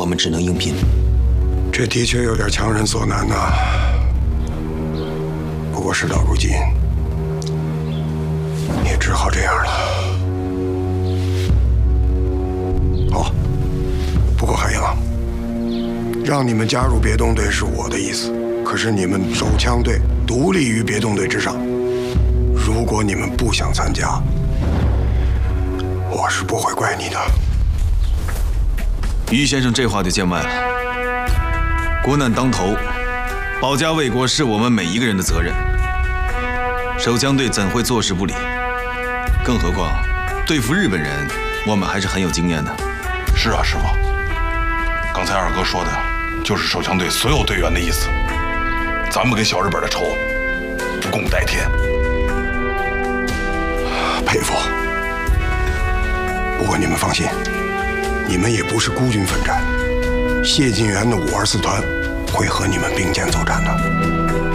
们只能硬拼。 这的确有点强人所难呐。不过事到如今，也只好这样了。好，不过海洋，让你们加入别动队是我的意思，可是你们手枪队独立于别动队之上。如果你们不想参加，我是不会怪你的。 于先生这话就见外了。国难当头，保家卫国是我们每一个人的责任。手枪队怎会坐视不理？更何况对付日本人，我们还是很有经验的。 是啊，师傅，刚才二哥说的就是手枪队所有队员的意思。咱们跟小日本的仇不共戴天。 佩服。不过你们放心，你们也不是孤军奋战，谢晋元的524团会和你们并肩作战的。